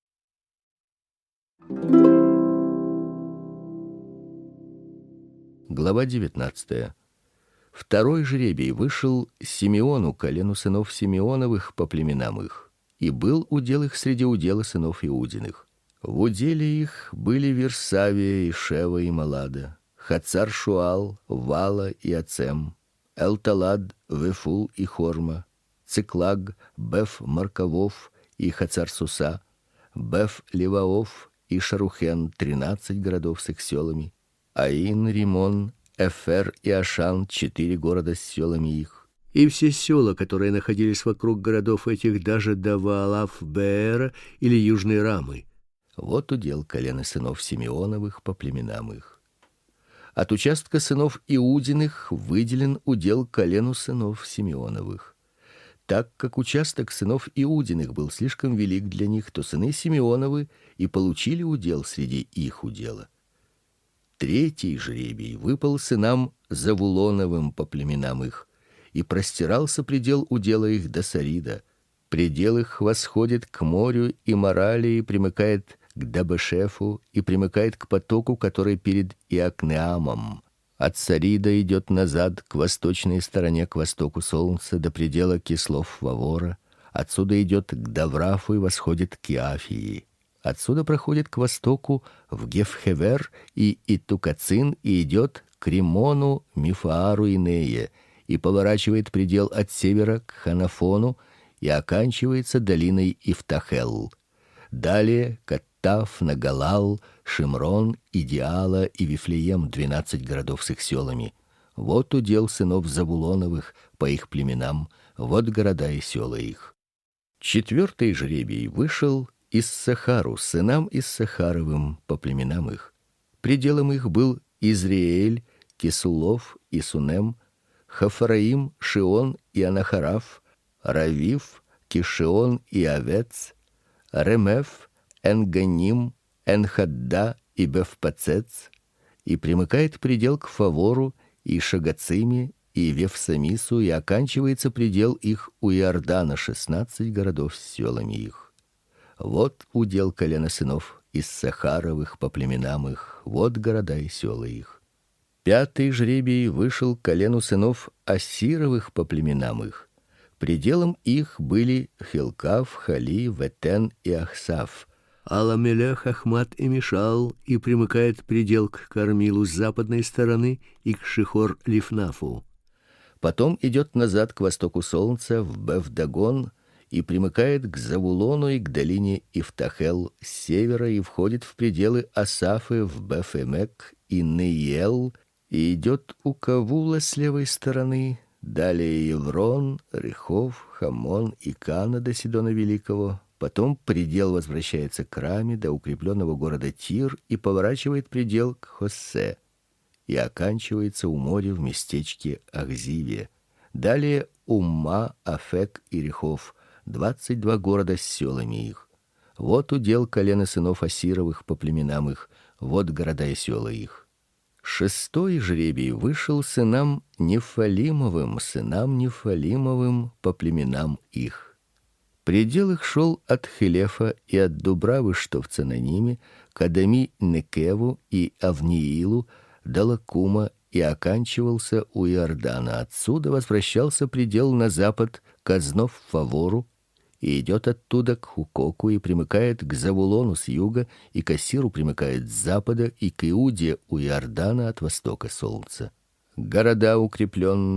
Глава 19. Второй жребий вышел Симеону, колену сынов Симеоновых по племенам их, и был удел их среди удела сынов Иудиных. В уделе их были Версавия и Шева и Малада, Хацар-Шуал, Вала и Ацем, Элталад, Вефул и Хорма, Циклаг, Беф-Маркавов и Хацар-Суса, Беф-Леваов и Шарухен, 13 городов с их селами, Аин, Римон, Эфер и Ашан, 4 города с селами их. И все села, которые находились вокруг городов этих, даже до Ваалаф-Беэра или Южной Рамы. Вот удел колена сынов Симеоновых по племенам их. От участка сынов Иудиных выделен удел колену сынов Симеоновых. Так как участок сынов Иудиных был слишком велик для них, то сыны Симеоновы и получили удел среди их удела. Третий жребий выпал сынам Завулоновым по племенам их, и простирался предел удела их до Сарида. Предел их восходит к морю и Морали и примыкает к Дабешефу и примыкает к потоку, который перед Иокнеамом. От Сарида идет назад к восточной стороне, к востоку солнца, до предела Кислов-Вавора. Отсюда идет к Даврафу и восходит к Иафии. Отсюда проходит к востоку в Гефхевер и Итукацин и идет к Римону, Мифаару и Нее, и поворачивает предел от севера к Ханафону и оканчивается долиной Ифтахел. Далее Каттав, Нагалал, Шимрон, Идиала и Вифлеем, 12 городов с их селами. Вот удел сынов Завулоновых по их племенам, вот города и села их. Четвертый жребий вышел Иссахару, сынам Иссахаровым по племенам их. Пределом их был Изриэль, Кисулов и Сунем, Хафараим, Шион и Анахараф, Равив, Кишион и Авец, Ремеф, Энганим, Энхадда и Бефпацец, и примыкает предел к Фавору и Шагациме и Вевсамису, и оканчивается предел их у Иордана, 16 городов с селами их. Вот удел колена сынов Иссахаровых по племенам их, вот города и села их. Пятый жребий вышел колену сынов Ассировых по племенам их. Пределом их были Хилкав, Хали, Ветен и Ахсав. Аламелех, Ахмат и Мишал, и примыкает предел к Кармилу с западной стороны и к Шихор-Лифнафу. Потом идет назад к востоку солнца в Бефдагон и примыкает к Завулону и к долине Ифтахел с севера и входит в пределы Асафы в Бефемек и Нейел и идет у Кавула с левой стороны. Далее Еврон, Рехов, Хамон и Кана до Сидона Великого. Потом предел возвращается к Раме до укрепленного города Тир и поворачивает предел к Хоссе и оканчивается у моря в местечке Ахзиве. Далее Умма, Афек и Рехов, 22 города с селами их. Вот удел колена сынов Ассировых по племенам их, вот города и села их. Шестой жребий вышел сынам Нефалимовым по племенам их. Предел их шел от Хелефа и от Дубравы, что в Цананиме, к Адами-Некеву и Авниилу, до Лакума и оканчивался у Иордана. Отсюда возвращался предел на запад к Азнов-Фавору и идет оттуда к Хукоку и примыкает к Завулону с юга, и к Ассиру примыкает с запада, и к Иуде у Иордана от востока солнца. Города укрепленные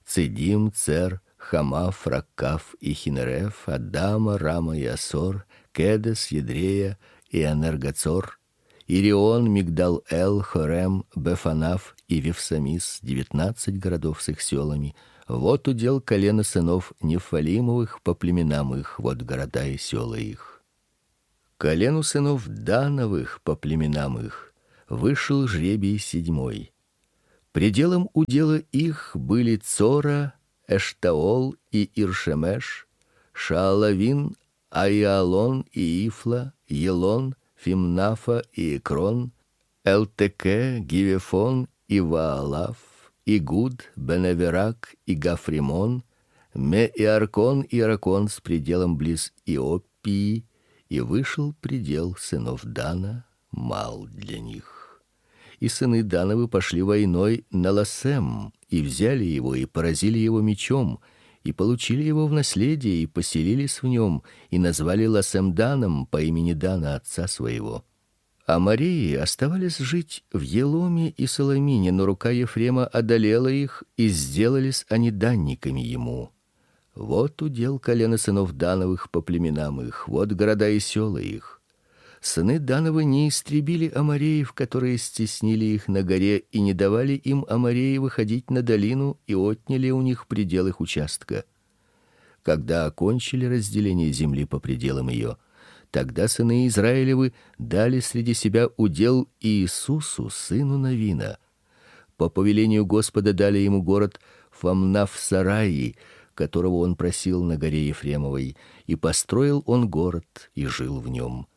Цидим, Цер, Хамаф, Раккаф и Хинереф, Адама, Рама и Асор, Кедес, Едрея и Энергацор, Ирион, Мигдал-Эл, Хорем, Бефанаф и Вифсамис, 19 городов с их селами. Вот удел колена сынов Нефалимовых по племенам их, вот города и села их. Колену сынов Дановых по племенам их вышел жребий 7. Пределом удела их были Цора, Эштаол и Иршемеш, Шаалавин, Аиалон и Ифла, Елон, Фимнафа и Экрон, Элтеке, Гивефон и Ваалав, Игуд, Беневерак и Гафримон, Ме-Иаркон и Иракон с пределом близ Иопии, и вышел предел сынов Дана мал для них. И сыны Дановы пошли войной на Ласем, и взяли его, и поразили его мечом, и получили его в наследие, и поселились в нем, и назвали Ласем Даном по имени Дана отца своего. Амории оставались жить в Еломе и Соломине, но рука Ефрема одолела их, и сделались они данниками ему. Вот удел колена сынов Дановых по племенам их, вот города и села их. Сыны Дановы не истребили амореев, которые стеснили их на горе, и не давали им амореи выходить на долину, и отняли у них предел их участка. Когда окончили разделение земли по пределам ее, тогда сыны Израилевы дали среди себя удел Иисусу, сыну Навина. По повелению Господа дали ему город Фамнаф-Сараи, которого он просил на горе Ефремовой, и построил он город и жил в нем.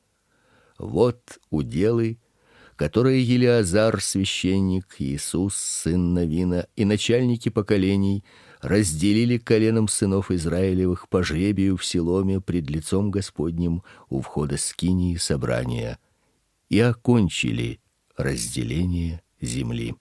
Вот уделы, которые Елиазар, священник, Иисус, сын Навина, и начальники поколений разделили коленам сынов Израилевых по жребию в Силоме пред лицом Господним у входа скинии собрания, и окончили разделение земли.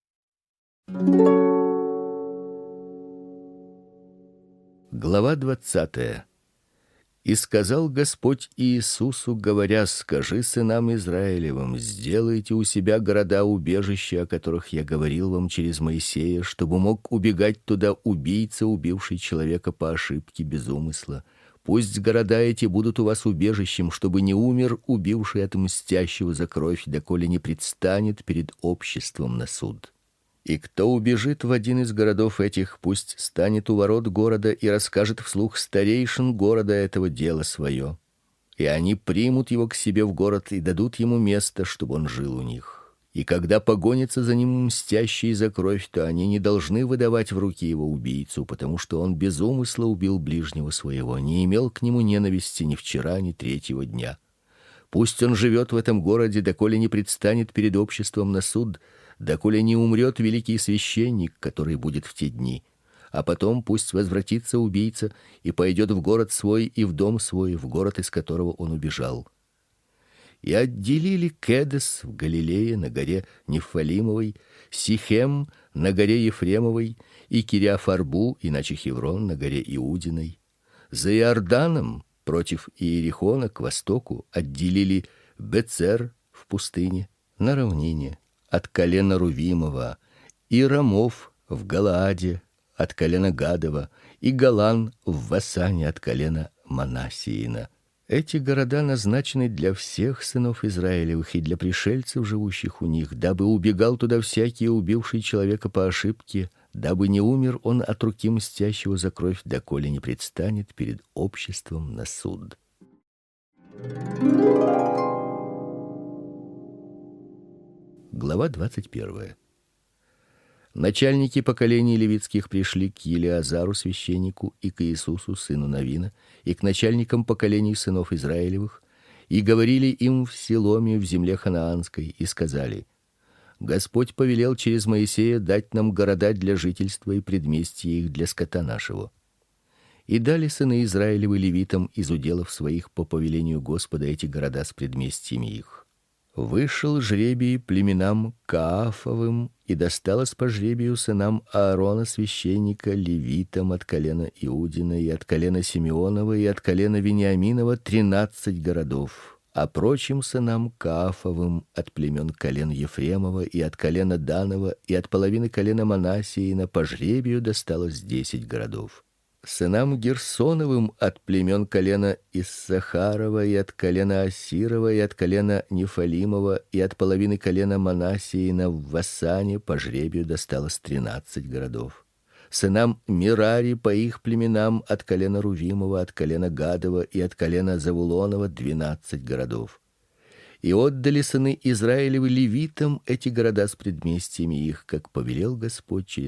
Глава 20. И сказал Господь Иисусу, говоря: скажи сынам Израилевым: сделайте у себя города-убежища, о которых я говорил вам через Моисея, чтобы мог убегать туда убийца, убивший человека по ошибке без умысла. Пусть города эти будут у вас убежищем, чтобы не умер убивший от мстящего за кровь, доколе не предстанет перед обществом на суд. И кто убежит в один из городов этих, пусть станет у ворот города и расскажет вслух старейшин города этого дело свое. И они примут его к себе в город и дадут ему место, чтобы он жил у них. И когда погонится за ним мстящий за кровь, то они не должны выдавать в руки его убийцу, потому что он без умысла убил ближнего своего, не имел к нему ненависти ни вчера, ни третьего дня. Пусть он живет в этом городе, доколе не предстанет перед обществом на суд, доколе не умрет великий священник, который будет в те дни. А потом пусть возвратится убийца и пойдет в город свой и в дом свой, в город, из которого он убежал. И отделили Кедес в Галилее на горе Нефалимовой, Сихем на горе Ефремовой и Кириафарбу, иначе Хеврон, на горе Иудиной. За Иорданом против Иерихона к востоку отделили Бецер в пустыне на равнине от колена Рувимова, и Рамов в Галааде от колена Гадова, и Голан в Васане от колена Манассиина. Эти города назначены для всех сынов Израилевых и для пришельцев, живущих у них, дабы убегал туда всякий, убивший человека по ошибке, дабы не умер он от руки мстящего за кровь, доколе не предстанет перед обществом на суд. Глава 21. Начальники поколений левитских пришли к Елиазару священнику и к Иисусу сыну Навина и к начальникам поколений сынов Израилевых и говорили им в Силоме в земле ханаанской и сказали: Господь повелел через Моисея дать нам города для жительства и предместья их для скота нашего. И дали сыны Израилевы левитам из уделов своих по повелению Господа эти города с предместьями их. Вышел жребий племенам Каафовым, и досталось по жребию сынам Аарона священника левитам от колена Иудина и от колена Симеонова и от колена Вениаминова 13 городов. А прочим сынам Каафовым от племен колен Ефремова и от колена Данова и от половины колена Манассиина по жребию досталось 10 городов. Сынам Герсоновым от племен колена Иссахарова и от колена Асирова и от колена Нефалимова и от половины колена Манассиина в Вассане по жребию досталось 13 городов. Сынам Мерари по их племенам от колена Рувимова, от колена Гадова и от колена Завулонова 12 городов. И отдали сыны Израилевы левитам эти города с предместьями их, как повелел Господь через